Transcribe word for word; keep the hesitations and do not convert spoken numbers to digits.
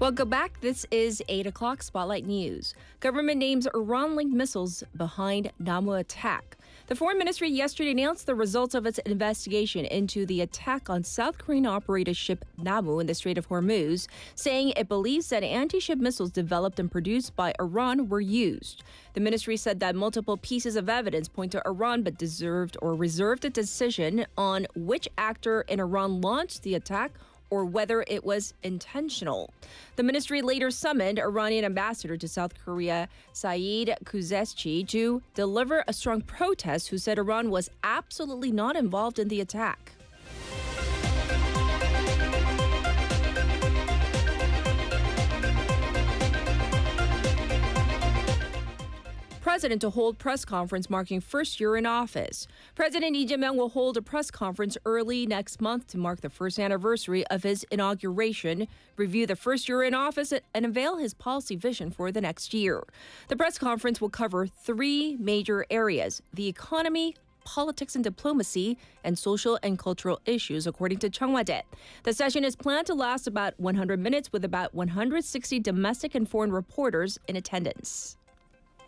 Welcome back. This is eight o'clock Spotlight News. Government names Iran-linked missiles behind Namu attack. The Foreign Ministry yesterday announced the results of its investigation into the attack on South Korean-operated ship Namu in the Strait of Hormuz, saying it believes that anti-ship missiles developed and produced by Iran were used. The ministry said that multiple pieces of evidence point to Iran but deserved or reserved a decision on which actor in Iran launched the attack or whether it was intentional. The ministry later summoned Iranian ambassador to South Korea, Saeed Khuzeschi, to deliver a strong protest, who said Iran was absolutely not involved in the attack. President to hold press conference marking first year in office. President Lee Jae-myung will hold a press conference early next month to mark the first anniversary of his inauguration, review the first year in office, and unveil his policy vision for the next year. The press conference will cover three major areas: the economy, politics and diplomacy, and social and cultural issues, according to Chung Hwa-dae. The session is planned to last about one hundred minutes with about one hundred sixty domestic and foreign reporters in attendance.